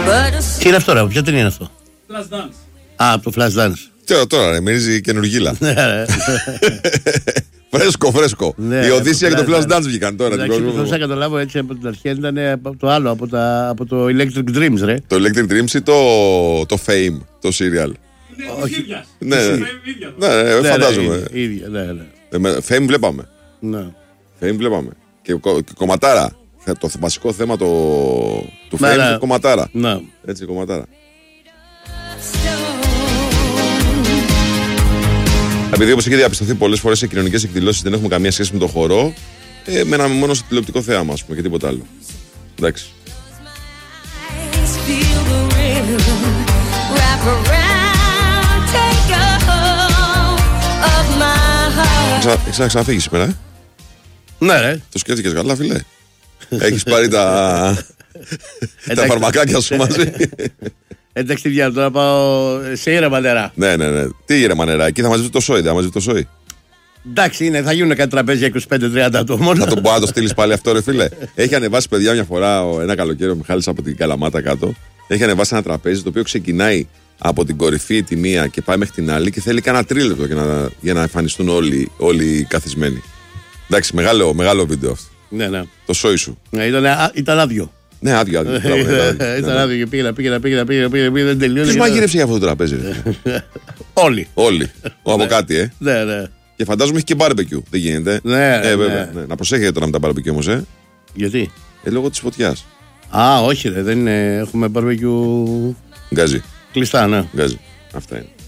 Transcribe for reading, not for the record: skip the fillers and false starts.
Τι είναι αυτό, ρε, ποιο είναι αυτό? Flash Dance. Α, το Flash Dance. Τώρα, ρε, μυρίζει καινούργιλα. Φρέσκο. Η Οδύσσια και το Flash Dance βγήκαν τώρα. Δεν θα καταλάβω έτσι από την αρχή, ήταν το άλλο, από το Electric Dreams, ρε. Το Electric Dreams ή το Fame, το serial? Ναι, φαντάζομαι. Fame βλέπαμε. Fame βλέπαμε. Και κομματάρα. Το βασικό θέμα του Fame είναι κομματάρα. Έτσι, κομματάρα. Επειδή όπως έχει διαπιστωθεί πολλές φορές σε κοινωνικές εκδηλώσεις δεν έχουμε καμία σχέση με το χορό, μέναμε μόνο στο τηλεοπτικό θέαμα, ας πούμε, και τίποτα άλλο. Εντάξει. Έχεις ξαναφύγει σήμερα, Ναι, ρε. Το σκέφτηκες καλά, φίλε? Έχεις πάρει τα φαρμακάκια σου μαζί? Εντάξει, τι διάλογο, τώρα πάω σε ήρεμα νερά. Ναι. Τι ήρεμα νερά, εκεί θα μαζεύει το σόι, δεν μαζεύει το σόι? Εντάξει, θα γίνουν κάτι τραπέζια 25-30 ατόμων. Θα το πω, να το στείλεις πάλι αυτό, ρε φίλε. Έχει ανεβάσει, παιδιά, μια φορά ένα καλοκαίρι ο Μιχάλης από την Καλαμάτα κάτω. Έχει ανεβάσει ένα τραπέζι το οποίο ξεκινάει από την κορυφή τη μία και πάει μέχρι την άλλη και θέλει κανένα τρίλεπτο για να εμφανιστούν όλοι καθισμένοι. Εντάξει, μεγάλο βίντεο αυτό. Ναι. Το σόι σου. Ναι, ήταν άδειο. Ναι, άδειο. Ήταν άδειο και πήγαινα, δεν τελειώνει. Ποιος μαγείρεψε για αυτό το τραπέζι, ρε? Όλοι. Από κάτι, Ναι. Και φαντάζομαι έχει και μπάρμπεκιου. Δεν γίνεται? Ναι. Βέβαια. Να προσέχετε τώρα με τα μπάρμπεκιου όμως, Γιατί? Λόγω της φωτιάς. Α, όχι, ρε, δεν είναι. Έχουμε μπάρμπεκιου. Γκάζι. Κλειστά, ναι. Γκάζι. Αυτά είναι.